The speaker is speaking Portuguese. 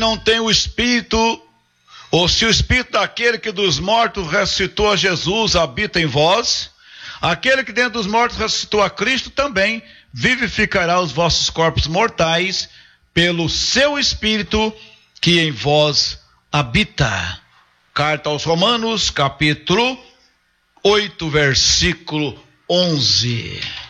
não tem o Espírito, ou se o Espírito daquele que dos mortos ressuscitou a Jesus habita em vós, aquele que dentre dos mortos ressuscitou a Cristo também vivificará os vossos corpos mortais pelo seu Espírito que em vós habita. Carta aos Romanos, capítulo 8, versículo 11.